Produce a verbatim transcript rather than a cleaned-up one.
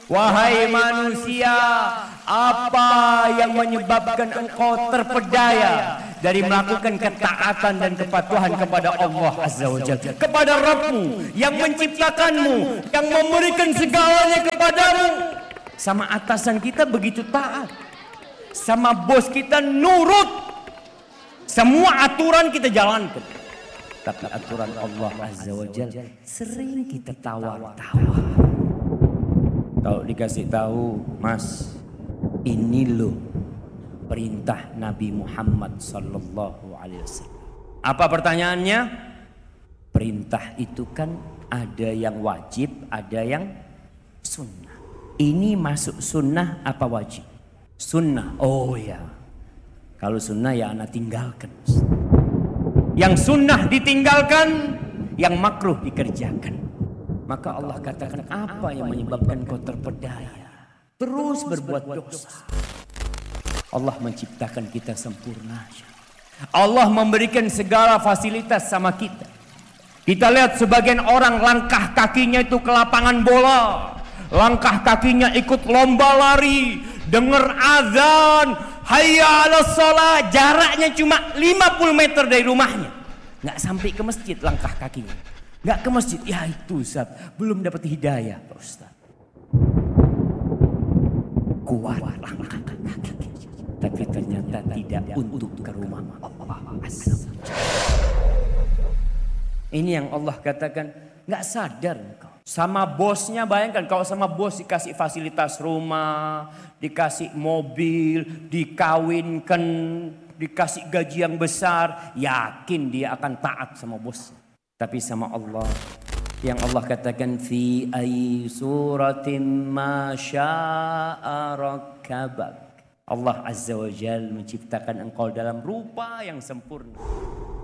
Wahai manusia, apa yang menyebabkan engkau terpedaya dari melakukan ketaatan dan kepatuhan kepada Allah Azza wa Jalla, kepada Rabbmu yang menciptakanmu, yang memberikan segalanya kepadamu. Sama atasan kita begitu taat, sama bos kita nurut, semua aturan kita jalankan. Tapi aturan Allah Azza wa Jalla sering kita tawar-tawar. Kalau dikasih tahu, Mas, ini loh perintah Nabi Muhammad sallallahu alaihi wasallam. Apa pertanyaannya? Perintah itu kan ada yang wajib, ada yang sunnah. Ini masuk sunnah apa wajib? Sunnah. Oh ya. Kalau sunnah ya anak tinggalkan. Yang sunnah ditinggalkan, yang makruh dikerjakan. Maka Allah katakan, apa yang menyebabkan kau terpedaya terus berbuat dosa? Allah menciptakan kita sempurna. Allah memberikan segala fasilitas sama kita. Kita lihat sebagian orang langkah kakinya itu ke lapangan bola, langkah kakinya ikut lomba lari, dengar azan, hayya 'alas shalah, jaraknya cuma lima puluh meter dari rumahnya. Nggak sampai ke masjid langkah kakinya. Nggak ke masjid, ya itu Ustaz, belum dapat hidayah Pak Ustaz. Kuat langkah kaki, tapi ternyata tidak untuk ke rumah Allah Azza. Ini yang Allah katakan, nggak sadar engkau. Sama bosnya, bayangkan kalau sama bos dikasih fasilitas rumah, dikasih mobil, dikawinkan, dikasih gaji yang besar, yakin dia akan taat sama bosnya. Tapi sama Allah, yang Allah katakan fi ay suratin ma syaa rakkabak. Allah Azza wa Jalla menciptakan engkau dalam rupa yang sempurna.